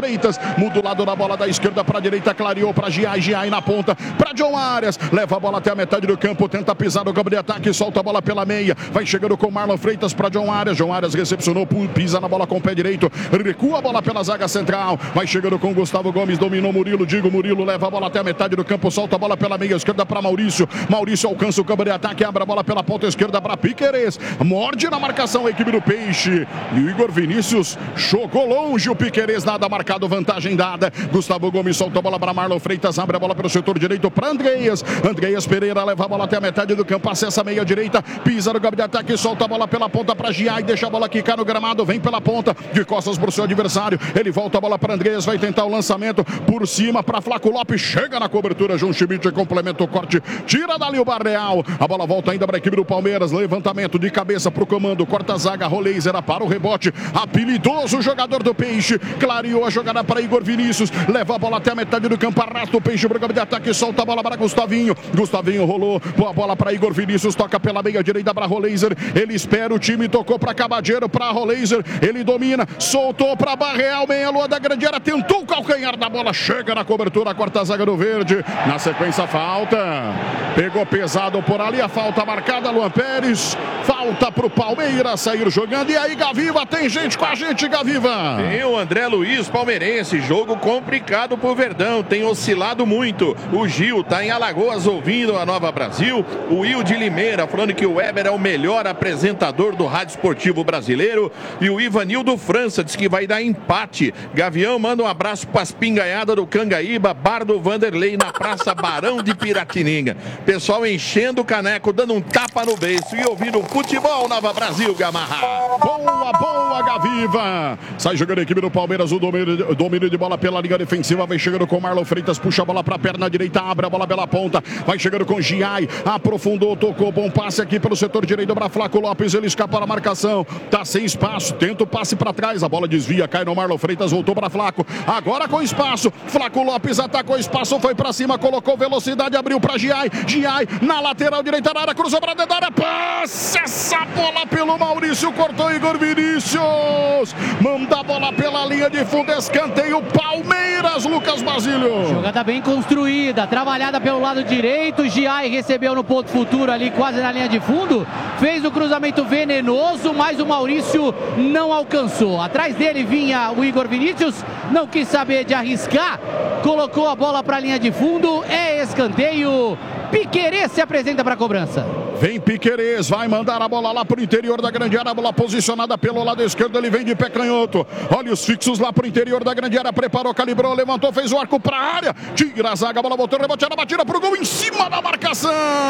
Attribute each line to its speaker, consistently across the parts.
Speaker 1: Freitas, muda o lado da bola da esquerda para a direita, clareou para Giai na ponta, para John Arias, leva a bola até a metade do campo, tenta pisar no campo de ataque, solta a bola pela meia, vai chegando com Marlon Freitas para John Arias recepcionou, pisa na bola com o pé direito, recua a bola pela zaga central, vai chegando com Gustavo Gomes, dominou Murilo, leva a bola até a metade do campo, solta a bola pela meia esquerda para Maurício alcança o campo de ataque, abre a bola pela ponta esquerda para Piquerez, morde na marcação a equipe do Peixe, e o Igor Vinícius jogou longe o Piquerez, nada marcado, vantagem dada, Gustavo Gomes solta a bola para Marlon Freitas, abre a bola pelo setor direito para Andreas Pereira, leva a bola até a metade do campo, acessa a meia direita, pisa no campo de ataque, solta a bola pela ponta para Giai, deixa a bola quicar no gramado, vem pela ponta, de costas para o seu adversário, ele volta a bola para Andreas, vai tentar o lançamento por cima para Flaco Lopes, chega na cobertura, João Schmidt complementa o corte, tira dali o Barreal, a bola volta ainda para a equipe do Palmeiras, levantamento de cabeça para o comando, corta a zaga, Roleiser para o rebote, hapilidoso jogador do Peixe, clareou a jogada para Igor Vinícius, leva a bola até a metade do campo, arrasta o Peixe para o campo de ataque, solta a bola para Gustavinho rolou, boa bola para Igor Vinícius, toca pela meia direita para Roleiser, ele espera o time, tocou para Cabadeiro, para Roleiser, ele domina, soltou para Barreal, meia lua da grande área, tentou o calcanhar da bola, chega na cobertura, corta a zaga do Verde, na sequência falta, pegou pesado por ali, a falta marcada, Luan Pérez, falta para o Palmeiras sair jogando, e aí Gaviva, tem gente com a gente, Gaviva.
Speaker 2: Tem o André Luiz, palmeirense, jogo complicado pro Verdão, tem oscilado muito, o Gil tá em Alagoas ouvindo a Nova Brasil, o Will de Limeira falando que o Weber é o melhor apresentador do rádio esportivo brasileiro, e o Ivanildo França diz que vai dar empate. Gavião manda um abraço para as pingaiadas do Cangaíba, bar do Vanderlei na Praça Barão de Piratininga, pessoal enchendo o caneco, dando um tapa no beiço e ouvindo o futebol Nova Brasil, Gamarra.
Speaker 1: Boa Gaviva, sai jogando a equipe do Palmeiras, o domínio de bola pela linha defensiva, vai chegando com Marlon Freitas, puxa a bola para a perna direita, abre a bola pela ponta, vai chegando com Giai, aprofundou, tocou, bom passe aqui pelo setor direito para Flaco Lopes, ele escapa na marcação, tá sem espaço, tenta o passe para trás, a bola desvia, cai no Marlon Freitas, voltou para Flaco, agora com espaço, Flaco Lopes atacou espaço, foi para cima, colocou velocidade, abriu para Giai na lateral direita da área, cruzou para dentro da área, passe essa bola pelo Maurício, cortou Igor Vinícius, manda a bola pela linha de fundo, escanteio Palmeiras, Lucas Basílio.
Speaker 3: Jogada bem construída, trabalhada pelo lado direito, Giai recebeu no ponto futuro ali, quase na linha de fundo, fez o cruzamento venenoso, mas o Maurício não alcançou. Atrás dele vinha o Igor Vinícius, não quis saber de arriscar, colocou a bola para a linha de fundo, é escanteio. Piquerez se apresenta para a cobrança.
Speaker 1: Vem Piquerez, vai mandar a bola lá para o interior da grande área, a bola posicionada pelo lado esquerdo, ele vem de pé canhoto, olha os fixos lá para o interior da grande área, preparou, calibrou, levantou, fez o arco para a área, tira a zaga, a bola botou, reboteada, batida para o gol, em cima da marcação,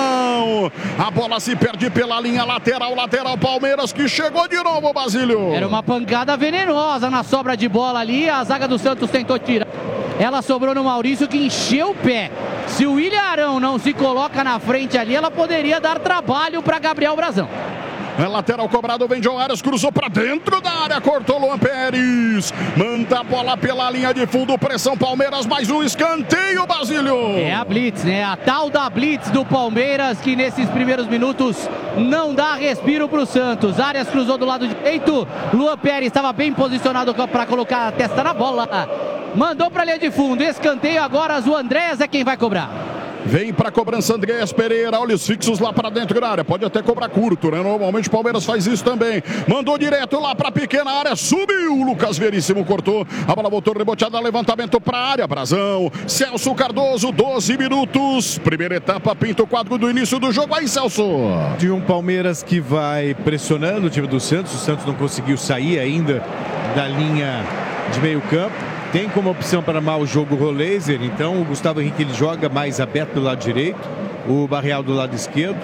Speaker 1: a bola se perde pela linha lateral, Palmeiras que chegou de novo, Basílio.
Speaker 3: Era uma pancada venenosa na sobra de bola ali, a zaga do Santos tentou tirar, ela sobrou no Maurício que encheu o pé. Se o William Arão não se coloca na frente ali, ela poderia dar trabalho para Gabriel Brazão.
Speaker 1: É lateral cobrado, vem John Arias, cruzou para dentro da área, cortou Luan Pérez, manda a bola pela linha de fundo, pressão Palmeiras, mais um escanteio, Basílio.
Speaker 3: É a blitz, né? A tal da blitz do Palmeiras, que nesses primeiros minutos não dá respiro para o Santos. Arias cruzou do lado direito, Luan Pérez estava bem posicionado para colocar a testa na bola, mandou para a linha de fundo, escanteio agora, o Andréas é quem vai cobrar.
Speaker 1: Vem para a cobrança Andreas Pereira, olha os fixos lá para dentro da área, pode até cobrar curto, né? Normalmente o Palmeiras faz isso também. Mandou direto lá para a pequena área, subiu, Lucas Veríssimo cortou, a bola voltou reboteada, levantamento para a área, Brazão, Celso Cardoso, 12 minutos, primeira etapa, pinta o quadro do início do jogo, aí Celso.
Speaker 4: De um Palmeiras que vai pressionando o time do Santos, o Santos não conseguiu sair ainda da linha de meio campo. Tem como opção para armar o jogo o Roleiser, então o Gustavo Henrique ele joga mais aberto pelo lado direito, o Barreal do lado esquerdo,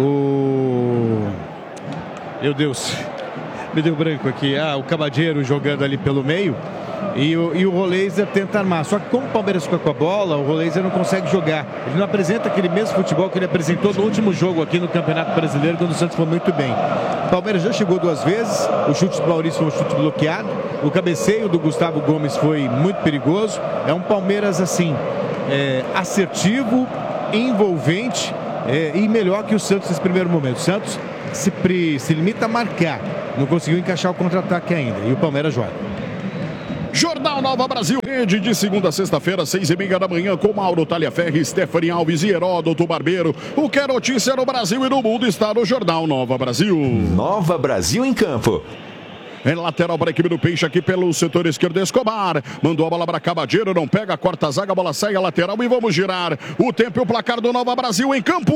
Speaker 4: meu Deus, me deu branco aqui, o Cabadeiro jogando ali pelo meio, e o Roleiser tenta armar, só que como o Palmeiras fica com a bola, o Roleiser não consegue jogar, ele não apresenta aquele mesmo futebol que ele apresentou no último jogo aqui no Campeonato Brasileiro, quando o Santos foi muito bem. O Palmeiras já chegou 2 vezes, o chute do Maurício foi um chute bloqueado, o cabeceio do Gustavo Gomes foi muito perigoso, é um Palmeiras assim, assertivo, envolvente e melhor que o Santos nesse primeiro momento. O Santos se limita a marcar, não conseguiu encaixar o contra-ataque ainda, e o Palmeiras joga.
Speaker 1: Jornal Nova Brasil, rede de segunda a sexta-feira, 6h30 da manhã, com Mauro Talhaferri, Stephanie Alves e Heródoto Barbeiro. O que é notícia no Brasil e no mundo está no Jornal Nova Brasil.
Speaker 5: Nova Brasil em campo.
Speaker 1: Em lateral para a equipe do Peixe aqui pelo setor esquerdo, Escobar. Mandou a bola para Cabadeiro, não pega, corta a zaga, a bola sai a lateral e vamos girar. O tempo e o placar do Nova Brasil em campo.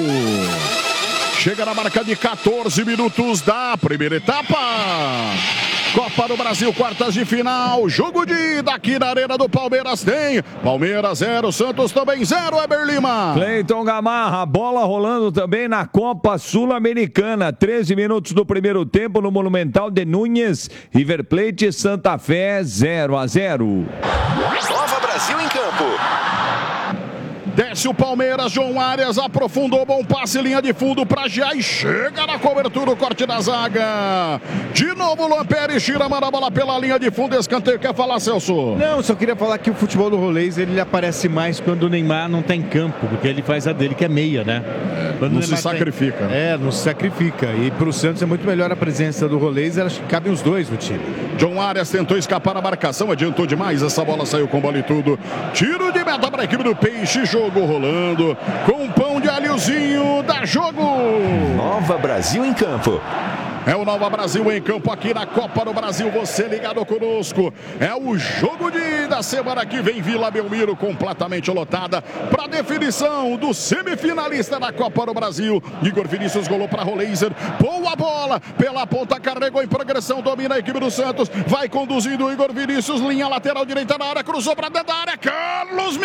Speaker 1: Chega na marca de 14 minutos da primeira etapa. Copa do Brasil, quartas de final. Jogo de ida aqui na Arena do Palmeiras tem. Palmeiras 0, Santos também 0, Eber Lima.
Speaker 6: Cleiton Gamarra, bola rolando também na Copa Sul-Americana. 13 minutos do primeiro tempo no Monumental de Núñez. River Plate e Santa Fé 0-0.
Speaker 5: Nova Brasil em campo.
Speaker 1: Desce o Palmeiras, João Arias aprofundou, bom passe, linha de fundo para Gia e chega na cobertura, o corte da zaga. De novo o Luan Pérez tira, manda a bola pela linha de fundo, escanteio. Quer falar, Celso?
Speaker 4: Não, só queria falar que o futebol do Rolês, ele aparece mais quando o Neymar não está em campo, porque ele faz a dele, que é meia, né?
Speaker 1: Não se sacrifica.
Speaker 4: Não se sacrifica. E para o Santos é muito melhor a presença do Rolês, acho que cabem os dois no time.
Speaker 1: João Arias tentou escapar a marcação, adiantou demais, essa bola saiu com bola e tudo. Tiro de meta para a equipe do Peixe, jogo rolando, com pão de alhozinho, dá jogo.
Speaker 5: Nova Brasil em campo.
Speaker 1: É o Nova Brasil em campo aqui na Copa do Brasil, você ligado conosco. É o jogo da semana que vem, Vila Belmiro completamente lotada para definição do semifinalista da Copa do Brasil. Igor Vinícius golou para Roleiser, boa bola, pela ponta carregou em progressão, domina a equipe do Santos, vai conduzindo o Igor Vinícius, linha lateral direita na área, cruzou para dentro da área, Carlos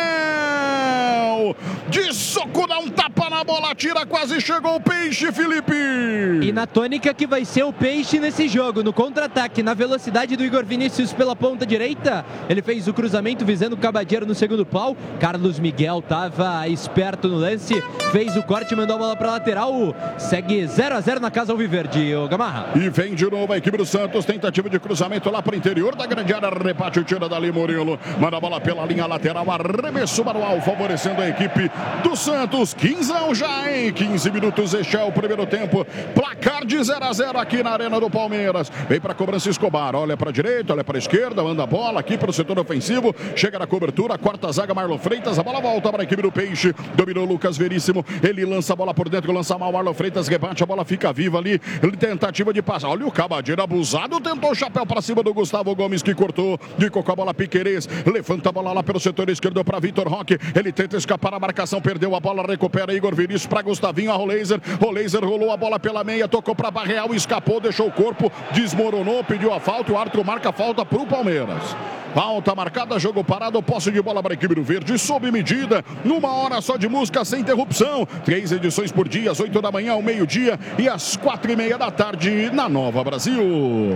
Speaker 1: Miguel, de soco dá um tapa na bola, tira, quase chegou o Peixe, Felipe.
Speaker 7: E na tônica que vai ser o Peixe nesse jogo, no contra-ataque, na velocidade do Igor Vinícius pela ponta direita, ele fez o cruzamento visando o Cabadeiro no segundo pau, Carlos Miguel estava esperto no lance, fez o corte, mandou a bola para lateral, segue 0-0 na casa alviverde, o Gamarra.
Speaker 1: E vem de novo a equipe do Santos, tentativa de cruzamento lá para o interior da grande área, rebate o tiro dali, Murilo, manda a bola pela linha lateral, arremesso manual, favorecendo a equipe do Santos, 15 já em 15 minutos, este é o primeiro tempo, placar de 0-0 aqui na Arena do Palmeiras. Vem para a cobrança Escobar, olha para a direita, olha para a esquerda, manda a bola aqui para o setor ofensivo, chega na cobertura, quarta zaga, Marlon Freitas, a bola volta para a equipe do Peixe, dominou Lucas Veríssimo, ele lança a bola por dentro, lança mal, Marlon Freitas rebate, a bola fica viva ali, tentativa de passar, olha o Cabadeiro abusado, tentou o chapéu para cima do Gustavo Gomes, que cortou, ficou com a bola Piquerez, levanta a bola lá pelo setor esquerdo para Vitor Roque, ele tenta escapar a marcação, perdeu a bola, recupera Igor Vinícius para Gustavinho, a Roleiser rolou a bola pela meia, tocou para Barreal, escapou, deixou o corpo, desmoronou, pediu a falta, o árbitro marca a falta para o Palmeiras. Falta marcada, jogo parado, posse de bola para a equipe do Verde, sob medida, numa hora só de música, sem interrupção. 3 edições por dia, às 8 da manhã, ao meio-dia e às 4h30 da tarde, na Nova Brasil.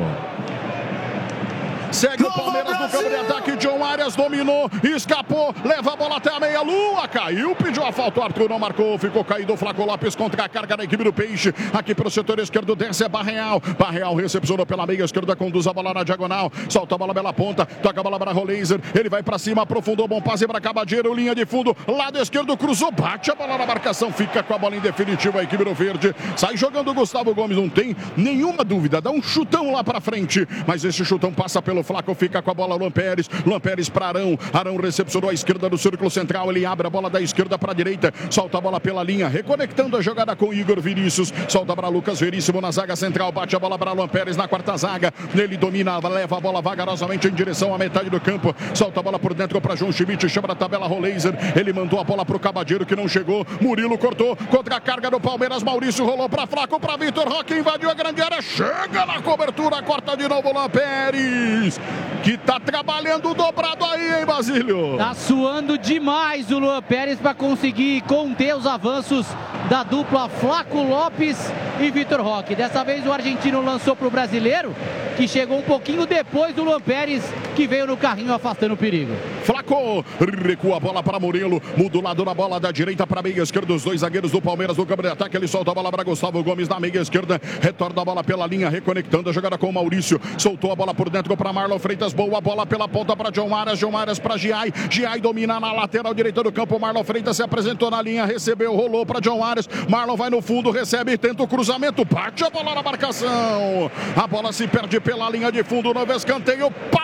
Speaker 1: Segue o Palmeiras no campo de ataque, John Arias dominou, escapou, leva a bola até a meia-lua, caiu, pediu a falta, o Arthur não marcou, ficou caído, Flaco Lopes contra a carga da equipe do Peixe, aqui pelo setor esquerdo, desce é Barreal recepcionou pela meia esquerda, conduz a bola na diagonal, solta a bola pela ponta, toca a bola para Roleiser, ele vai para cima, aprofundou, bom passe para Cabadeiro, linha de fundo, lado esquerdo, cruzou, bate a bola na marcação, fica com a bola em definitivo a equipe do Verde, sai jogando o Gustavo Gomes, não tem nenhuma dúvida, dá um chutão lá para frente, mas esse chutão passa pelo Flaco, fica com a bola Luan Pérez para Arão recepcionou a esquerda do círculo central, ele abre a bola da esquerda para a direita, solta a bola pela linha, reconectando a jogada com Igor Vinícius, solta para Lucas Veríssimo na zaga central, bate a bola para Luan Pérez na quarta zaga, ele domina, leva a bola vagarosamente em direção à metade do campo, solta a bola por dentro para João Schmidt, chama na tabela Roleiser, ele mandou a bola para o Cabadeiro que não chegou, Murilo cortou, contra a carga do Palmeiras, Maurício rolou para Flaco, para Vitor Roque, invadiu a grande área, chega na cobertura, corta de novo Luan Pérez, que tá trabalhando dobrado aí, hein, Basílio?
Speaker 3: Tá suando demais o Luan Pérez para conseguir conter os avanços da dupla Flaco Lopes e Vitor Roque. Dessa vez o argentino lançou pro brasileiro, que chegou um pouquinho depois do Luan Pérez, que veio no carrinho afastando o perigo.
Speaker 1: Flaco recua a bola para Murilo, muda o lado da bola da direita para a meia esquerda, os dois zagueiros do Palmeiras no campo de ataque, ele solta a bola para Gustavo Gomes na meia esquerda, retorna a bola pela linha, reconectando a jogada com o Maurício, soltou a bola por dentro para Marlon Freitas, boa bola pela ponta para John Arias para Giai domina na lateral direita do campo, Marlon Freitas se apresentou na linha, recebeu, rolou para John Arias, Marlon vai no fundo, recebe, tenta o cruzamento, bate a bola na marcação, a bola se perde pela linha de fundo, novo escanteio, Palmeiras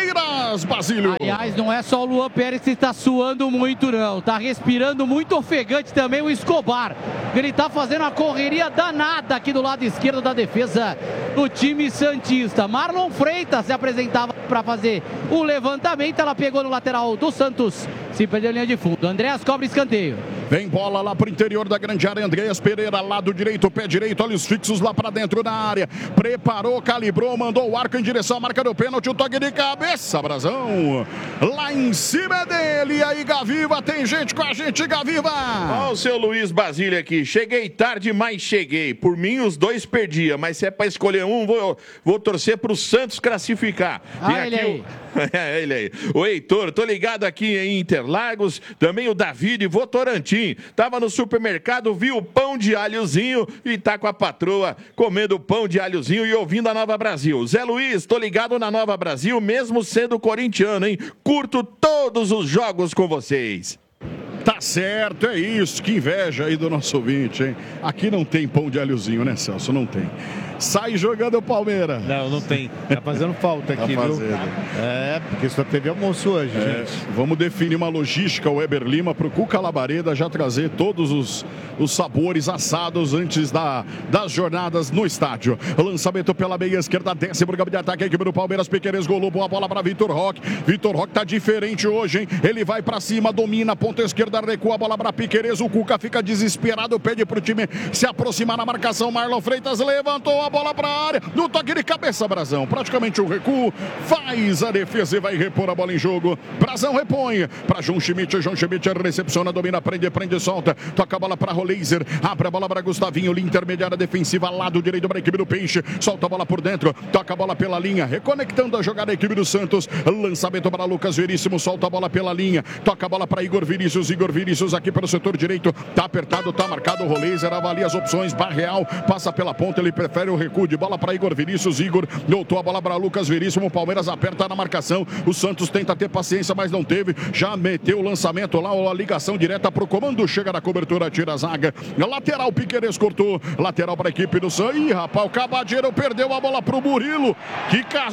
Speaker 1: Palmeiras, Basílio.
Speaker 3: Aliás, não é só o Luan Pérez que está suando muito, não. Tá respirando muito ofegante também o Escobar. Ele tá fazendo uma correria danada aqui do lado esquerdo da defesa do time santista. Marlon Freitas se apresentava para fazer o levantamento. Ela pegou no lateral do Santos. Se perdeu a linha de fundo. Andréas cobra escanteio.
Speaker 1: Vem bola lá pro interior da grande área. Andréas Pereira, lado direito, pé direito, olhos fixos lá pra dentro da área. Preparou, calibrou, mandou o arco em direção à marca do pênalti. O toque de cabeça, Brazão. Lá em cima dele. E aí, Gaviva, tem gente com a gente, Gaviva.
Speaker 2: Ó, o seu Luiz Basílio aqui. Cheguei tarde, mas cheguei. Por mim, os dois perdia. Mas se é pra escolher um, vou torcer pro Santos classificar.
Speaker 3: Ah, ele aí.
Speaker 2: É, ele aí. O Heitor, tô ligado aqui em Interlagos. Também o David, Votorantim. Tava no supermercado, viu o pão de alhozinho e tá com a patroa comendo pão de alhozinho e ouvindo a Nova Brasil. Zé Luiz, tô ligado na Nova Brasil, mesmo sendo corintiano, hein? Curto todos os jogos com vocês.
Speaker 1: Tá certo, é isso. Que inveja aí do nosso ouvinte, hein? Aqui não tem pão de alhozinho, né, Celso? Não tem. Sai jogando o Palmeiras.
Speaker 4: Não tem. Tá fazendo falta aqui,
Speaker 1: tá fazendo.
Speaker 4: Viu? É, porque só teve almoço hoje, gente.
Speaker 1: Vamos definir uma logística, o Weber Lima, pro Cuca Labareda já trazer todos os sabores assados antes das jornadas no estádio. Lançamento pela meia esquerda, desce pro campo de ataque, a equipe do Palmeiras, Piquerez golou, boa bola para Vitor Roque. Vitor Roque tá diferente hoje, hein? Ele vai pra cima, domina, ponta esquerda, recua a bola para Piquerez, o Cuca fica desesperado, pede pro time se aproximar na marcação, Marlon Freitas levantou a bola para a área, no toque de cabeça, Brazão, praticamente o recuo, faz a defesa e vai repor a bola em jogo. Brazão repõe para João Schmidt recepciona, domina, prende, solta, toca a bola para Roleiser, abre a bola para Gustavinho, linha intermediária defensiva, lado direito para a equipe do Peixe, solta a bola por dentro, toca a bola pela linha, reconectando a jogada da equipe do Santos, lançamento para Lucas Veríssimo, solta a bola pela linha, toca a bola para Igor Vinícius aqui pelo setor direito, tá apertado, tá marcado, o Roleiser avalia as opções, Barreal passa pela ponta, ele prefere o recuo de bola para Igor Vinícius, Igor voltou a bola para Lucas Veríssimo, o Palmeiras aperta na marcação, o Santos tenta ter paciência, mas não teve, já meteu o lançamento lá, a ligação direta para o comando, chega na cobertura, tira a zaga, lateral, Piquerez cortou, lateral para a equipe do Santos, ih rapaz, o Cabadeiro perdeu a bola para o Murilo, que caso,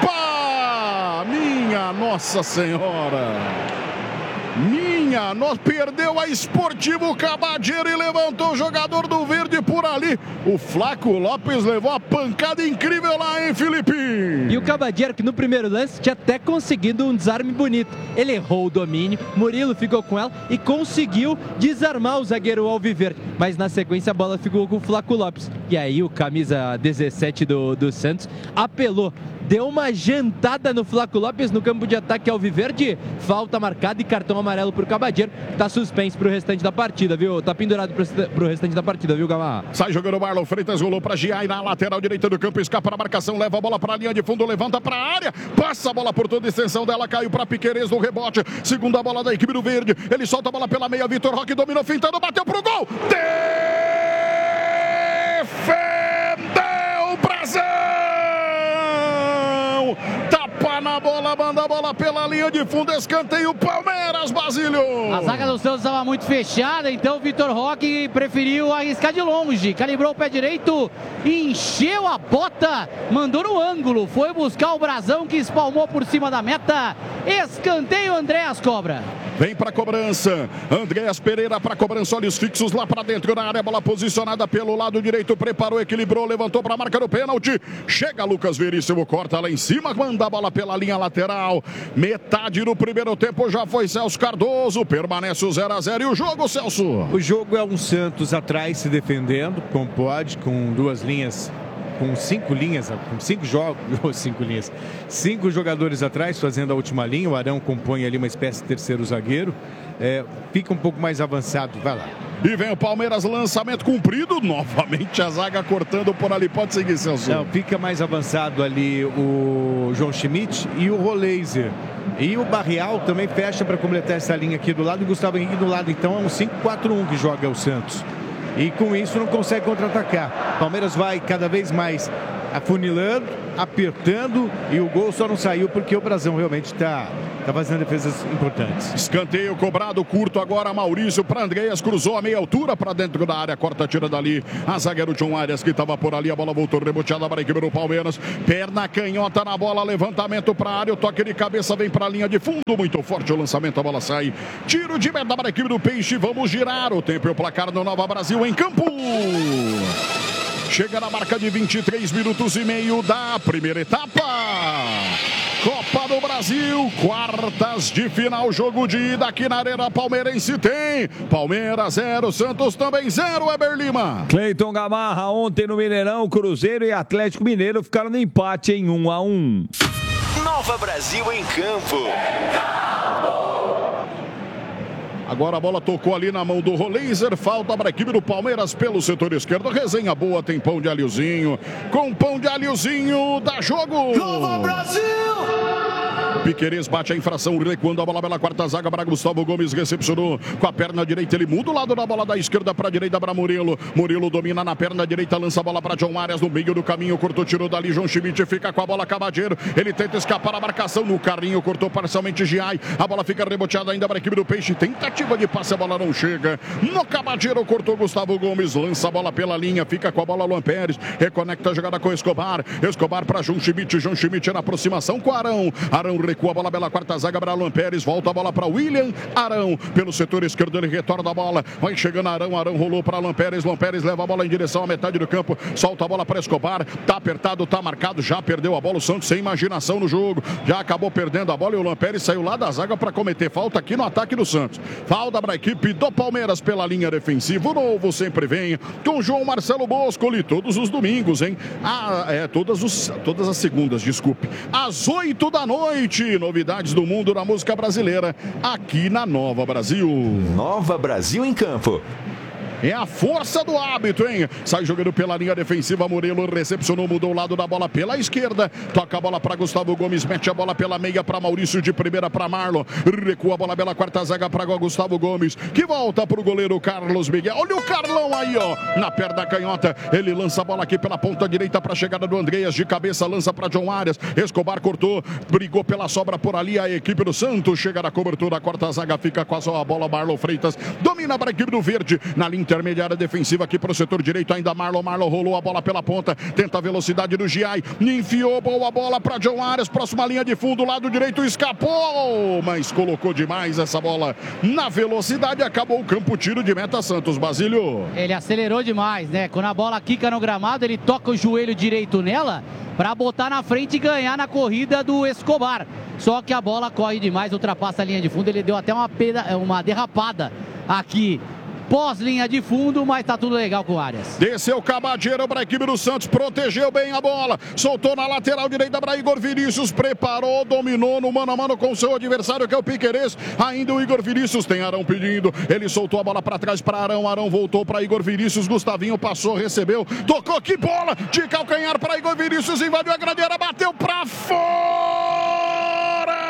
Speaker 1: opa, minha Nossa Senhora, perdeu a Esportivo Cabadeiro e levantou o jogador do Verde por ali. O Flaco Lopes levou a pancada incrível lá, hein, Felipe?
Speaker 7: E o Cabadeiro, que no primeiro lance tinha até conseguido um desarme bonito. Ele errou o domínio, Murilo ficou com ela e conseguiu desarmar o zagueiro Alviverde. Mas na sequência a bola ficou com o Flaco Lopes. E aí o camisa 17 do Santos apelou. Deu uma jantada no Flaco Lopes no campo de ataque Alviverde. Falta marcada e cartão amarelo pro Cabadeiro. Tá suspenso pro restante da partida, viu? Tá pendurado pro restante da partida, viu, Gamarra?
Speaker 1: Sai jogando o Marlon Freitas, rolou pra Giai na lateral direita do campo, escapa na marcação, leva a bola pra linha de fundo, levanta pra área, passa a bola por toda a extensão dela, caiu pra Piquerez no rebote, segunda bola da equipe do Verde, ele solta a bola pela meia, Vitor Roque dominou, fintando, bateu pro gol! Defendeu o Brasil! Tapa na bola, manda a bola pela linha de fundo, escanteio Palmeiras, Basílio.
Speaker 3: A zaga do Santos estava muito fechada, então o Vitor Roque preferiu arriscar de longe, calibrou o pé direito, encheu a bota, mandou no ângulo, foi buscar o Brazão que espalmou por cima da meta, escanteio, Andréas cobra.
Speaker 1: Vem para cobrança, Andréas Pereira para cobrança, olhos fixos lá para dentro da área, bola posicionada pelo lado direito, preparou, equilibrou, levantou para a marca do pênalti, chega Lucas Veríssimo, corta lá em cima, manda a bola pela linha lateral, metade do primeiro tempo já foi Celso Cardoso, permanece o 0-0 e o jogo, Celso?
Speaker 4: O jogo é um Santos atrás se defendendo, como pode, com duas linhas, com cinco jogadores atrás fazendo a última linha, o Arão compõe ali uma espécie de terceiro zagueiro, fica um pouco mais avançado, vai lá.
Speaker 1: E vem o Palmeiras, lançamento cumprido, novamente a zaga cortando por ali, pode seguir, Celso.
Speaker 4: Não, fica mais avançado ali o João Schmidt e o Roleiser. E o Barreal também fecha para completar essa linha aqui do lado, e o Gustavo Henrique do lado, então é um 5-4-1 que joga o Santos. E com isso não consegue contra-atacar. Palmeiras vai cada vez mais afunilando, apertando, e o gol só não saiu porque o Brazão realmente está está fazendo defesas importantes.
Speaker 1: Escanteio cobrado, curto agora, Maurício para Andreas, cruzou a meia altura para dentro da área, corta, tira dali, a zagueiro John Arias que estava por ali, a bola voltou reboteada para a equipe do Palmeiras, perna canhota na bola, levantamento para a área, o toque de cabeça vem para a linha de fundo, muito forte o lançamento, a bola sai, tiro de meta para a equipe do Peixe, vamos girar o tempo e o placar do Nova Brasil em campo. Chega na marca de 23 minutos e meio da primeira etapa. Copa do Brasil, quartas de final, jogo de ida aqui na Arena Palmeirense tem Palmeiras 0, Santos também 0, Weber Lima.
Speaker 6: Cleiton Gamarra, ontem no Mineirão, Cruzeiro e Atlético Mineiro ficaram no empate em 1-1.
Speaker 5: Nova Brasil em campo.
Speaker 1: Agora a bola tocou ali na mão do Roleiser, falta para a equipe do Palmeiras pelo setor esquerdo. Resenha boa, tem pão de alhozinho. Com pão de alhozinho, dá jogo.
Speaker 5: Nova Brasil!
Speaker 1: Piquerez bate a infração, recuando a bola pela quarta zaga para Gustavo Gomes, recepcionou com a perna direita, ele muda o lado da bola da esquerda para a direita para Murilo. Murilo domina na perna direita, lança a bola para John Arias no meio do caminho, cortou, tirou dali, João Schmidt fica com a bola, Cavadeiro, ele tenta escapar a marcação no carrinho, cortou parcialmente Giai, a bola fica reboteada ainda para a equipe do Peixe, tentativa de passe, a bola não chega, no Cavadeiro, cortou Gustavo Gomes, lança a bola pela linha, fica com a bola Luan Pérez, reconecta a jogada com Escobar para João Schmidt na aproximação com Arão recua a bola pela quarta zaga para Luan Pérez, volta a bola para William Arão, pelo setor esquerdo ele retorna a bola, vai chegando Arão rolou para Luan Pérez leva a bola em direção à metade do campo, solta a bola para Escobar, tá apertado, tá marcado, já perdeu a bola, o Santos sem imaginação no jogo, já acabou perdendo a bola e o Luan Pérez saiu lá da zaga para cometer falta aqui no ataque do Santos. Falta para a equipe do Palmeiras pela linha defensiva, o novo sempre vem com João Marcelo Boscoli, todos os domingos, hein? Todas as segundas, desculpe, às 8 da noite, novidades do mundo da música brasileira, aqui na Nova Brasil.
Speaker 5: Nova Brasil em campo.
Speaker 1: É a força do hábito, hein? Sai jogando pela linha defensiva, Murilo recepcionou, mudou o lado da bola pela esquerda, toca a bola para Gustavo Gomes, mete a bola pela meia para Maurício, de primeira para Marlon, recua a bola pela quarta zaga para Gustavo Gomes, que volta para o goleiro Carlos Miguel. Olha o Carlão aí, ó, na perna canhota, ele lança a bola aqui pela ponta direita para a chegada do Andreas, de cabeça lança para John Arias, Escobar cortou, brigou pela sobra por ali, a equipe do Santos chega na cobertura, a quarta zaga fica com a bola, Marlon Freitas domina para a equipe do Verde, na linha intermediária defensiva aqui para o setor direito, ainda Marlon rolou a bola pela ponta, tenta a velocidade do Giai, enfiou boa bola para John Arias, próxima linha de fundo, lado direito, escapou, mas colocou demais essa bola na velocidade, acabou o campo, tiro de meta Santos. Basílio.
Speaker 3: Ele acelerou demais, né? Quando a bola quica no gramado, ele toca o joelho direito nela para botar na frente e ganhar na corrida do Escobar. Só que a bola corre demais, ultrapassa a linha de fundo, ele deu até uma derrapada aqui pós-linha de fundo, mas tá tudo legal com o Arias.
Speaker 1: Desceu o Cavadeiro para a equipe do Santos, protegeu bem a bola, soltou na lateral direita para Igor Vinícius, preparou, dominou no mano a mano com o seu adversário, que é o Piquerez. Ainda o Igor Vinícius, tem Arão pedindo, ele soltou a bola para trás para Arão, Arão voltou para Igor Vinícius, Gustavinho passou, recebeu, tocou, que bola de calcanhar para Igor Vinícius, invadiu a gradeira, bateu para fora!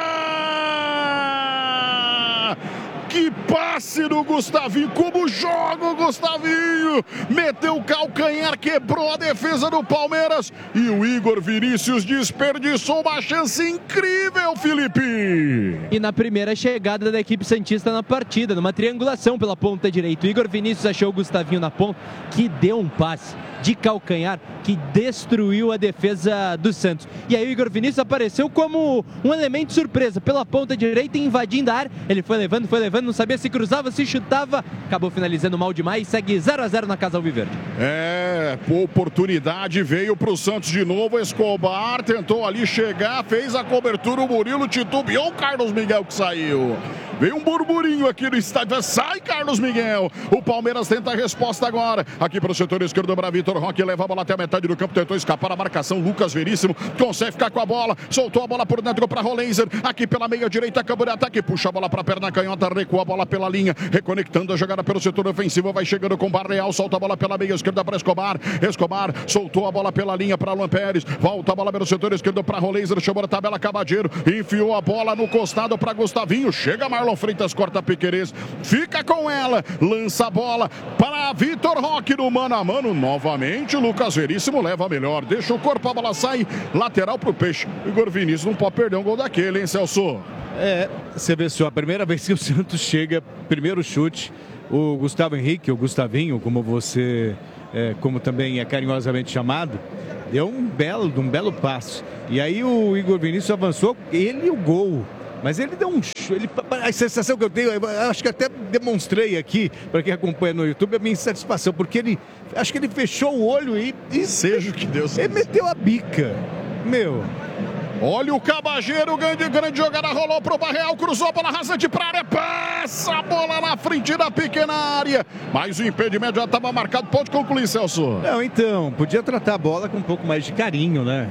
Speaker 1: Que passe do Gustavinho, como joga o Gustavinho, meteu o calcanhar, quebrou a defesa do Palmeiras e o Igor Vinícius desperdiçou uma chance incrível, Felipe.
Speaker 7: E na primeira chegada da equipe santista na partida, numa triangulação pela ponta direita, o Igor Vinícius achou o Gustavinho na ponta, que deu um passe de calcanhar que destruiu a defesa do Santos. E aí o Igor Vinícius apareceu como um elemento surpresa pela ponta direita, invadindo a área. Ele foi levando, não sabia se cruzava, se chutava, acabou finalizando mal demais, segue 0-0 na Casa Alviverde.
Speaker 1: Oportunidade veio para o Santos de novo, Escobar tentou ali chegar, fez a cobertura, o Murilo titubeou, o Carlos Miguel que saiu. Veio um burburinho aqui no estádio, sai Carlos Miguel, o Palmeiras tenta a resposta agora, aqui para o setor esquerdo para Vitor Roque, leva a bola até a metade do campo, tentou escapar a marcação, Lucas Veríssimo consegue ficar com a bola, soltou a bola por dentro para Roleiser, aqui pela meia direita, campo de ataque, puxa a bola para a perna canhota, recua a bola pela linha, reconectando a jogada pelo setor ofensivo, vai chegando com Barreal, solta a bola pela meia esquerda para Escobar, soltou a bola pela linha para Luan Pérez, volta a bola pelo setor esquerdo para Roleiser, chamou a tabela, Cavadeiro, enfiou a bola no costado para Gustavinho, chega Marlon Freitas, corta Piquerez, fica com ela, lança a bola para Vitor Roque no mano a mano, novamente o Lucas Veríssimo leva a melhor, deixa o corpo, a bola sai, lateral pro Peixe, Igor Vinícius não pode perder um gol daquele, hein, Celso?
Speaker 4: Você vê só, a primeira vez que o Santos chega, primeiro chute, o Gustavo Henrique, o Gustavinho, como também é carinhosamente chamado, deu um belo passo. E aí o Igor Vinícius avançou, ele e o gol. Mas ele deu a sensação que eu tenho, eu acho que até demonstrei aqui, para quem acompanha no YouTube, a minha insatisfação, porque acho que ele fechou o olho e
Speaker 1: seja o que Deus quiser.
Speaker 4: Ele meteu a bica.
Speaker 1: Olha o Cabageiro, grande jogada, rolou pro Barreal, cruzou a bola rasante pra área, passa a bola na frente da pequena área. Mas o impedimento já estava marcado, pode concluir, Celso.
Speaker 4: Não, então, podia tratar a bola com um pouco mais de carinho, né?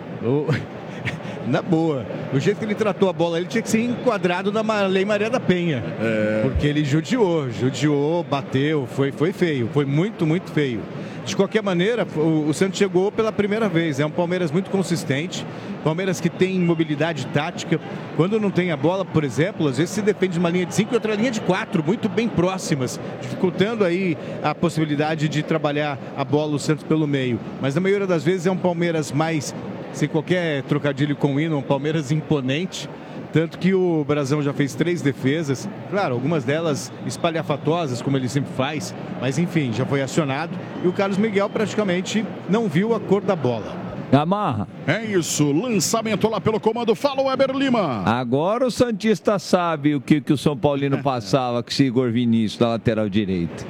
Speaker 4: Na boa. O jeito que ele tratou a bola, ele tinha que ser enquadrado na Lei Maria da Penha. Porque ele judiou, bateu, foi feio, foi muito, muito feio. De qualquer maneira, o Santos chegou pela primeira vez. É um Palmeiras muito consistente, Palmeiras que tem mobilidade tática. Quando não tem a bola, por exemplo, às vezes se defende de uma linha de 5 e outra linha de 4, muito bem próximas, dificultando aí a possibilidade de trabalhar a bola o Santos pelo meio. Mas na maioria das vezes é um Palmeiras mais, sem qualquer trocadilho com o hino, um Palmeiras imponente. Tanto que o Brasão já fez 3 defesas, claro, algumas delas espalhafatosas, como ele sempre faz, mas enfim, já foi acionado. E o Carlos Miguel praticamente não viu a cor da bola.
Speaker 6: Amarra.
Speaker 1: É isso, lançamento lá pelo comando, fala o Weber Lima.
Speaker 6: Agora o Santista sabe o que o São Paulino passava com esse Igor Vinícius na lateral direita.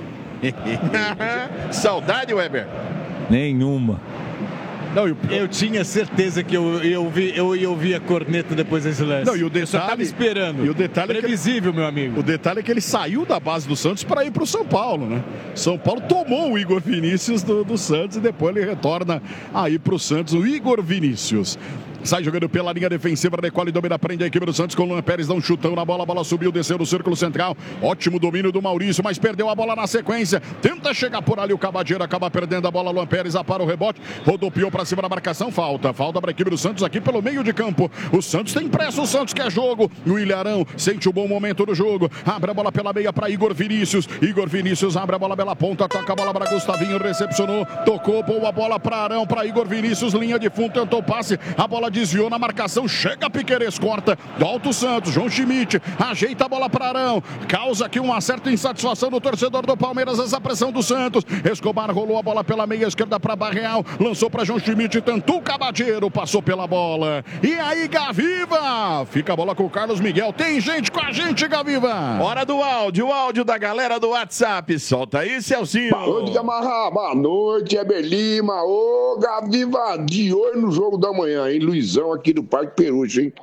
Speaker 2: Saudade, Weber?
Speaker 6: Nenhuma.
Speaker 4: Não, eu tinha certeza que eu ia ouvir a corneta depois desse lance.
Speaker 1: Não, e o detalhe,
Speaker 4: eu só estava esperando.
Speaker 1: E o detalhe
Speaker 4: previsível, meu amigo.
Speaker 1: O detalhe é que ele saiu da base do Santos para ir para o São Paulo, né? São Paulo tomou o Igor Vinícius do Santos e depois ele retorna aí para o Santos, o Igor Vinícius. Sai jogando pela linha defensiva, decola e domina, prende a equipe do Santos com o Luan Pérez, dá um chutão na bola, a bola subiu, desceu no círculo central, ótimo domínio do Maurício, mas perdeu a bola na sequência, tenta chegar por ali o Cabageiro, acaba perdendo a bola, Luan Pérez apara o rebote, rodopiou para cima da marcação, falta para a equipe do Santos aqui pelo meio de campo, o Santos tem pressa, o Santos quer jogo, o Ilharão sente o bom momento do jogo, abre a bola pela meia para Igor Vinícius abre a bola pela ponta, toca a bola para Gustavinho, recepcionou, tocou, boa bola para Arão, para Igor Vinícius, linha de fundo, tentou passe, a bola desviou na marcação, chega Piquerez, corta, volta o Santos, João Schmidt, ajeita a bola para Arão, causa aqui uma certa insatisfação do torcedor do Palmeiras, essa pressão do Santos, Escobar rolou a bola pela meia esquerda para Barreal, lançou para João Schmidt, tentou o Cabageiro, passou pela bola, e aí Gaviva, fica a bola com o Carlos Miguel, tem gente com a gente, Gaviva.
Speaker 2: Hora do áudio, o áudio da galera do WhatsApp, solta aí, Celcinho.
Speaker 8: Boa noite, Gamarra, boa noite, Heber Lima, ô Gaviva, de olho no jogo da manhã, hein, Luizão aqui do Parque Peruche, hein?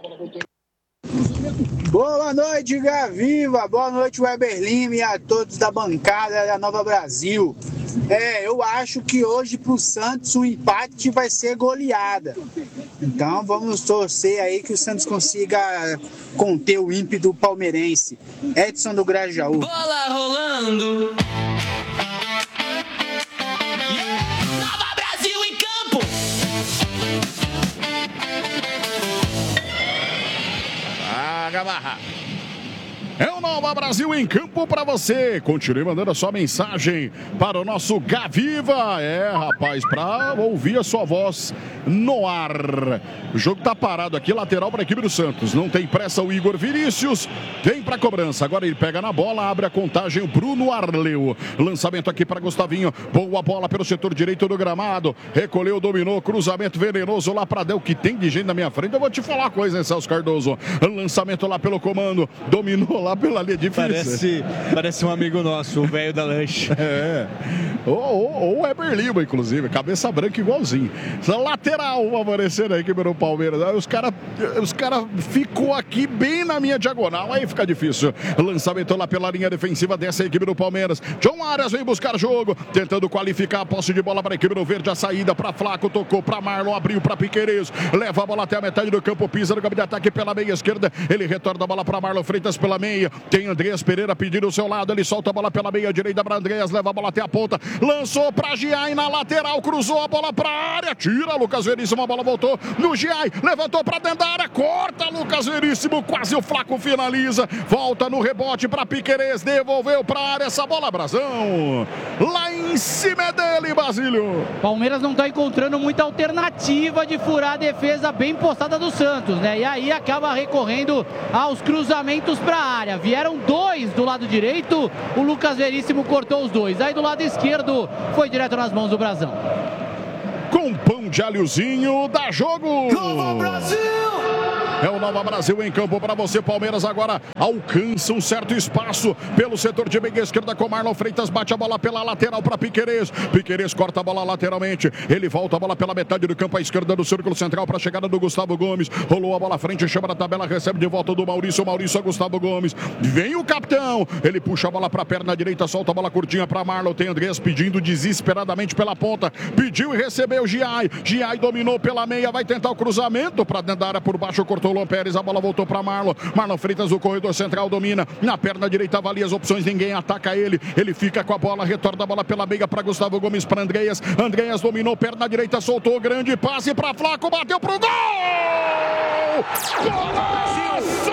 Speaker 9: Boa noite, Gaviva, boa noite, Weber Lima e a todos da bancada da Nova Brasil. Eu acho que hoje pro Santos o empate vai ser goleada. Então vamos torcer aí que o Santos consiga conter o ímpeto palmeirense. Edson do Grajaú.
Speaker 10: Bola rolando. Nova Brasil em campo.
Speaker 2: Gamarra.
Speaker 1: É o Nova Brasil em campo para você. Continue mandando a sua mensagem para o nosso Gaviva. Rapaz, para ouvir a sua voz no ar. O jogo tá parado aqui, lateral para a equipe do Santos. Não tem pressa o Igor Vinícius. Vem para a cobrança. Agora ele pega na bola, abre a contagem o Bruno Arleu. Lançamento aqui para Gustavinho. Boa bola pelo setor direito do gramado. Recolheu, dominou, cruzamento venenoso lá para Del, que tem de gente na minha frente. Eu vou te falar uma coisa, hein, Celso Cardoso. Lançamento lá pelo comando. Dominou lá pela linha difícil.
Speaker 4: Parece um amigo nosso, o velho da lanche.
Speaker 1: Ou o Weber Lima, inclusive. Cabeça branca igualzinho. Lateral favorecendo a equipe do Palmeiras. Os caras ficou aqui bem na minha diagonal. Aí fica difícil. Lançamento lá pela linha defensiva dessa equipe do Palmeiras. John Arias vem buscar jogo. Tentando qualificar a posse de bola para a equipe do Verde. A saída para Flaco. Tocou para Marlon. Abriu para Piquerez. Leva a bola até a metade do campo. Pisa no campo de ataque pela meia esquerda. Ele retorna a bola para Marlon Freitas pela meia. meia. Tem Andreas Pereira pedindo o seu lado. Ele solta a bola pela meia direita para Andreas. Leva a bola até a ponta. Lançou para Giai na lateral. Cruzou a bola para a área. Tira Lucas Veríssimo. A bola voltou no Giai. Levantou para dentro da área. Corta Lucas Veríssimo. Quase o Flaco finaliza. Volta no rebote para Piquerez. Devolveu para a área essa bola, Brasão. Lá em cima é dele, Basílio.
Speaker 3: Palmeiras não está encontrando muita alternativa de furar a defesa bem postada do Santos, né? E aí acaba recorrendo aos cruzamentos para a área. Vieram 2 do lado direito, o Lucas Veríssimo cortou os 2. Aí do lado esquerdo foi direto nas mãos do Brasão.
Speaker 1: Com pão de alhozinho, dá jogo.
Speaker 10: Nova Brasil!
Speaker 1: É o Nova Brasil em campo para você. Palmeiras agora alcança um certo espaço pelo setor de meia esquerda com Marlon Freitas. Bate a bola pela lateral para Piquerez. Piquerez corta a bola lateralmente. Ele volta a bola pela metade do campo à esquerda do círculo central para a chegada do Gustavo Gomes. Rolou a bola à frente, chama na tabela, recebe de volta do Maurício. Maurício a Gustavo Gomes. Vem o capitão. Ele puxa a bola para a perna direita, solta a bola curtinha para Marlon. Tem Andrés pedindo desesperadamente pela ponta. Pediu e recebeu Giai. Giai dominou pela meia. Vai tentar o cruzamento para dentro da área por baixo. Cortou o Luan Pérez, a bola voltou para Marlon. Marlon Freitas, o corredor central, domina. Na perna direita, avalia as opções, ninguém ataca ele. Ele fica com a bola, retorna a bola pela meia para Gustavo Gomes, para Andreas. Andreas dominou, perna direita, soltou, grande passe para Flaco, bateu pro gol! Golaço!